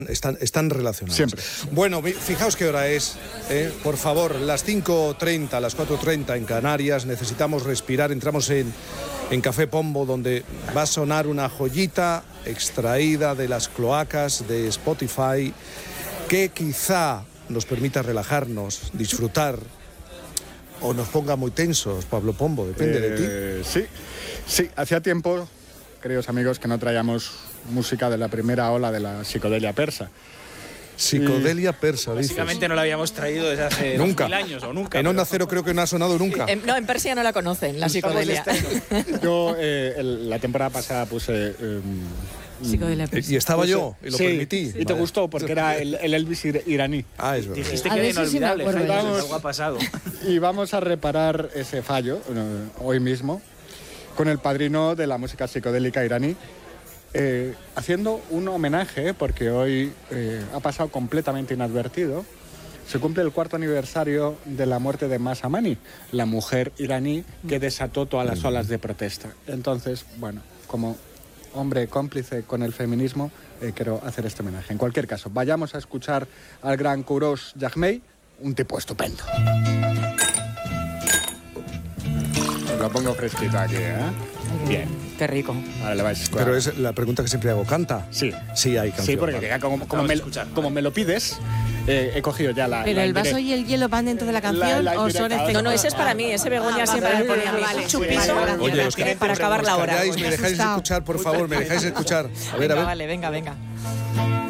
Están relacionados. Siempre. Bueno, fijaos qué hora es. Por favor, las 5:30, las 4:30 en Canarias. Necesitamos respirar. Entramos en Café Pombo, donde va a sonar una joyita extraída de las cloacas de Spotify que quizá nos permita relajarnos, disfrutar o nos ponga muy tensos. Pablo Pombo, depende de ti. Sí, hacía tiempo, queridos amigos, que no traíamos música de la primera ola de la psicodelia persa. Psicodelia persa, dices. Básicamente no la habíamos traído desde hace 2000 años o nunca. En Onda Cero creo que no ha sonado nunca. No, en Persia no la conocen, la psicodelia. Yo la temporada pasada puse... Psicodelia persa. Y estaba yo, y lo permití. Y te gustó, porque era el Elvis iraní. Ah, es verdad. Dijiste que era inolvidable, algo ha pasado. Y vamos a reparar ese fallo hoy mismo con el padrino de la música psicodélica iraní, haciendo un homenaje, porque hoy ha pasado completamente inadvertido. Se cumple el 4º aniversario de la muerte de Mahsa Amini, la mujer iraní que desató todas las olas de protesta. Entonces, bueno, como hombre cómplice con el feminismo, quiero hacer este homenaje. En cualquier caso, vayamos a escuchar al gran Kourosh Jagmei, un tipo estupendo. Lo pongo fresquito aquí, ¿eh? Bien. Qué rico. Ahora le vais a escuchar. Pero es la pregunta que siempre hago. ¿Canta? Sí. Sí, hay canción. Sí, porque como me lo pides, he cogido ya la... ¿Pero el vaso y el hielo van dentro de la canción o son No, ese es para mí, ese Begoña siempre me pone a mí. Vale, Chupito Oye, para acabar la hora. ¿Me dejáis escuchar, por favor? ¿Me dejáis escuchar? A ver. Vale, venga.